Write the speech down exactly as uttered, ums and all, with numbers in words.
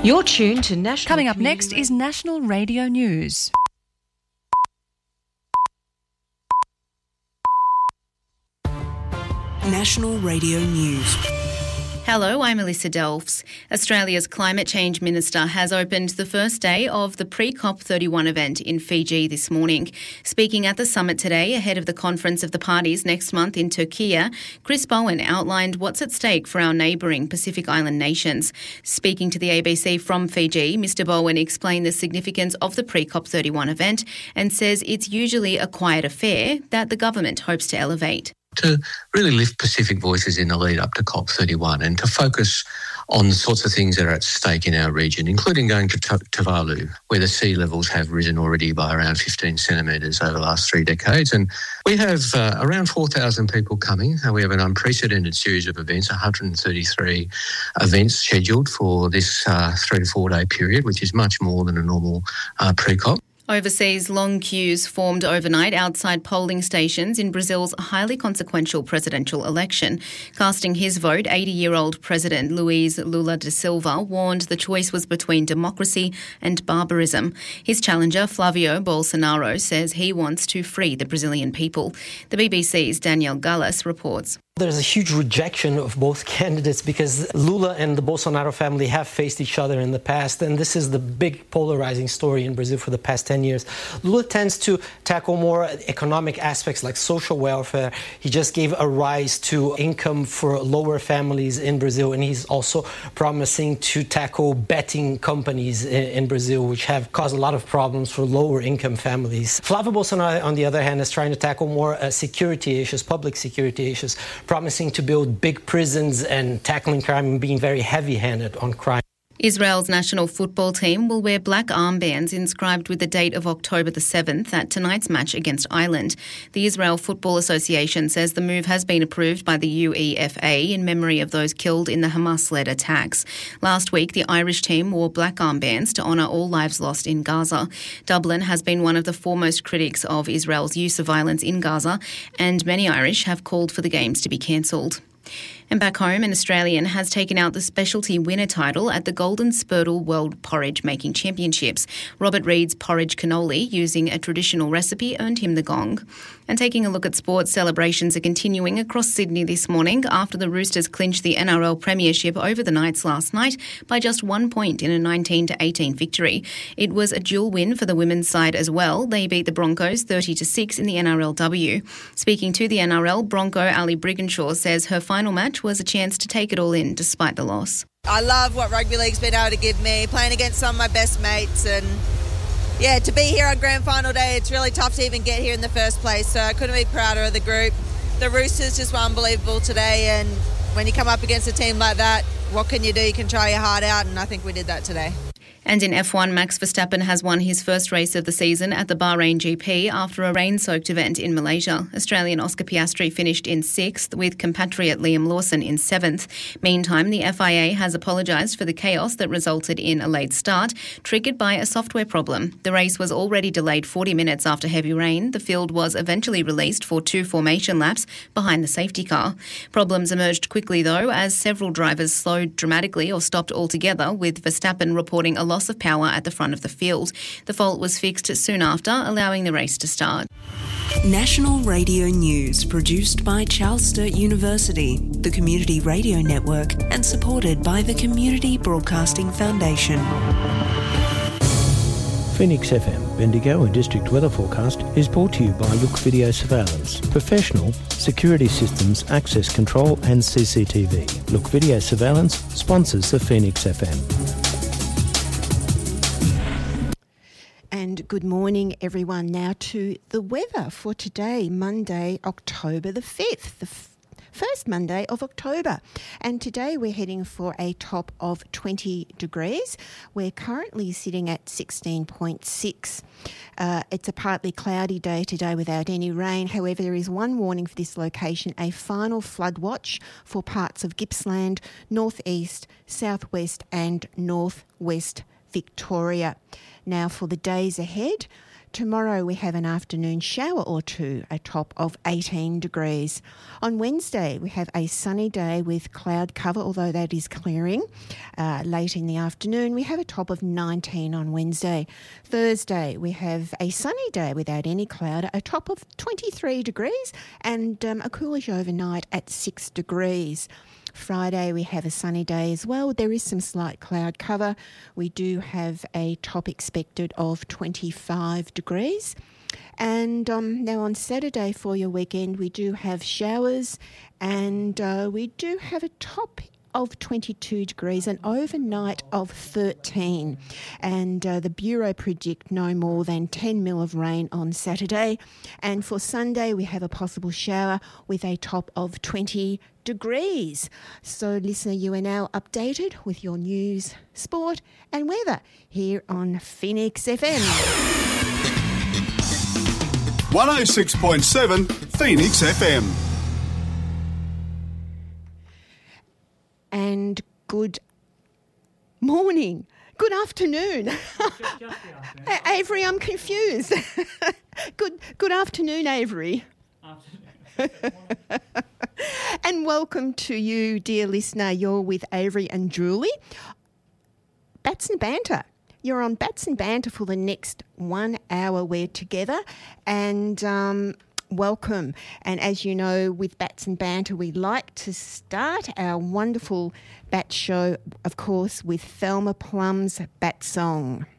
You're tuned to National... Coming up next is National Radio News. National Radio News. Hello, I'm Melissa Delfs. Australia's Climate Change Minister has opened the first day of the pre-COP thirty-one event in Fiji this morning. Speaking at the summit today ahead of the Conference of the Parties next month in Turkey, Chris Bowen outlined what's at stake for our neighbouring Pacific Island nations. Speaking to the A B C from Fiji, Mr Bowen explained the significance of the pre-COP thirty-one event and says it's usually a quiet affair that the government hopes to elevate. To really lift Pacific voices in the lead up to COP thirty-one and to focus on the sorts of things that are at stake in our region, including going to Tuvalu, where the sea levels have risen already by around fifteen centimetres over the last three decades. And we have uh, around four thousand people coming. Uh, we have an unprecedented series of events, one hundred thirty-three events scheduled for this uh, three to four day period, which is much more than a normal uh, pre-COP. Overseas, long queues formed overnight outside polling stations in Brazil's highly consequential presidential election. Casting his vote, eighty-year-old President Luiz Lula da Silva warned the choice was between democracy and barbarism. His challenger, Flavio Bolsonaro, says he wants to free the Brazilian people. The B B C's Danielle Gallas reports. There's a huge rejection of both candidates because Lula and the Bolsonaro family have faced each other in the past, and this is the big polarizing story in Brazil for the past ten years. Lula tends to tackle more economic aspects like social welfare. He just gave a rise to income for lower families in Brazil, and he's also promising to tackle betting companies in Brazil, which have caused a lot of problems for lower income families. Flávio Bolsonaro, on the other hand, is trying to tackle more uh, security issues, public security issues, promising to build big prisons and tackling crime and being very heavy-handed on crime. Israel's national football team will wear black armbands inscribed with the date of October the seventh at tonight's match against Ireland. The Israel Football Association says the move has been approved by the U E F A in memory of those killed in the Hamas-led attacks. Last week, the Irish team wore black armbands to honour all lives lost in Gaza. Dublin has been one of the foremost critics of Israel's use of violence in Gaza, and many Irish have called for the games to be cancelled. And back home, an Australian has taken out the specialty winner title at the Golden Spurtle World Porridge Making Championships. Robert Reed's porridge cannoli, using a traditional recipe, earned him the gong. And taking a look at sports, celebrations are continuing across Sydney this morning after the Roosters clinched the N R L Premiership over the Knights last night by just one point in a nineteen to eighteen victory. It was a dual win for the women's side as well. They beat the Broncos thirty to six in the N R L W. Speaking to the N R L, Bronco Ali Brigginshaw says her final match was a chance to take it all in despite the loss. I love what rugby league's been able to give me, playing against some of my best mates, and yeah, to be here on grand final day, it's really tough to even get here in the first place, so I couldn't be prouder of the group. The Roosters just were unbelievable today, and when you come up against a team like that, what can you do? You can try your heart out, and I think we did that today. And in F one, Max Verstappen has won his first race of the season at the Bahrain G P after a rain-soaked event in Malaysia. Australian Oscar Piastri finished in sixth, with compatriot Liam Lawson in seventh. Meantime, the F I A has apologised for the chaos that resulted in a late start, triggered by a software problem. The race was already delayed forty minutes after heavy rain. The field was eventually released for two formation laps behind the safety car. Problems emerged quickly, though, as several drivers slowed dramatically or stopped altogether, with Verstappen reporting a loss of power at the front of the field. The fault was fixed soon after, allowing the race to start. National Radio News, produced by Charles Sturt University, the Community Radio Network, and supported by the Community Broadcasting Foundation. Phoenix F M, Bendigo and District Weather Forecast is brought to you by Look Video Surveillance. Professional security systems, access control and C C T V. Look Video Surveillance sponsors the Phoenix F M. And good morning, everyone. Now to the weather for today, Monday, October the fifth, the f- first Monday of October. And today we're heading for a top of twenty degrees. We're currently sitting at sixteen point six. Uh, it's a partly cloudy day today without any rain. However, there is one warning for this location, a final flood watch for parts of Gippsland, northeast, southwest and northwest Victoria. Now for the days ahead, Tomorrow we have an afternoon shower or two, a top of eighteen degrees. On Wednesday we have a sunny day with cloud cover, although that is clearing. Uh, late in the afternoon we have a top of nineteen on Wednesday. Thursday we have a sunny day without any cloud, a top of twenty-three degrees, and um, a coolish overnight at six degrees. Friday we have a sunny day as well. There is some slight cloud cover. We do have a top expected of twenty-five degrees. And um, now on Saturday for your weekend we do have showers, and uh, we do have a top of twenty-two degrees, an overnight of thirteen. And uh, the Bureau predict no more than ten mil of rain on Saturday. And for Sunday we have a possible shower with a top of twenty degrees. So listener, you are now updated with your news, sport and weather here on Phoenix F M. one oh six point seven Phoenix F M. And good morning, good afternoon. Avery, I'm confused. good good afternoon, Avery. And welcome to you, dear listener. You're with Avery and Julie. Bats and Banter. You're on Bats and Banter for the next one hour. We're together, and um, welcome. And as you know, with Bats and Banter, we like to start our wonderful bat show, of course, with Thelma Plum's Bat Song.